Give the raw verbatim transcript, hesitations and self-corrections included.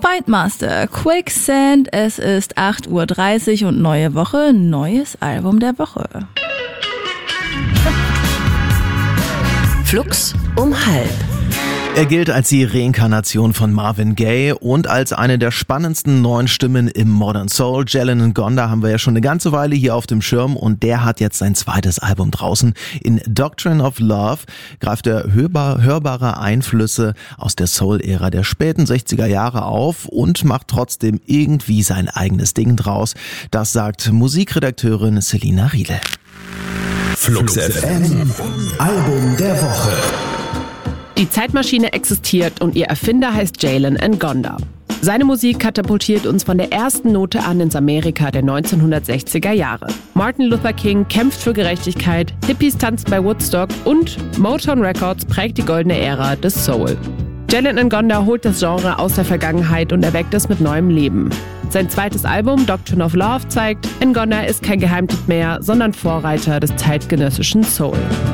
Fightmaster, Quicksand, es ist acht Uhr dreißig und neue Woche, neues Album der Woche. Flux um halb. Er gilt als die Reinkarnation von Marvin Gaye und als eine der spannendsten neuen Stimmen im Modern Soul. Jalen Ngonda haben wir ja schon eine ganze Weile hier auf dem Schirm und der hat jetzt sein zweites Album draußen. In Doctrine of Love greift er hörbar, hörbare Einflüsse aus der Soul-Ära der späten sechziger Jahre auf und macht trotzdem irgendwie sein eigenes Ding draus. Das sagt Musikredakteurin Selina Riedel. Flux F M, Album der Woche. Die Zeitmaschine existiert und ihr Erfinder heißt Jalen Ngonda. Seine Musik katapultiert uns von der ersten Note an ins Amerika der neunzehnhundertsechziger Jahre. Martin Luther King kämpft für Gerechtigkeit, Hippies tanzen bei Woodstock und Motown Records prägt die goldene Ära des Soul. Jalen Ngonda holt das Genre aus der Vergangenheit und erweckt es mit neuem Leben. Sein zweites Album Doctrine of Love zeigt, Ngonda ist kein Geheimtipp mehr, sondern Vorreiter des zeitgenössischen Soul.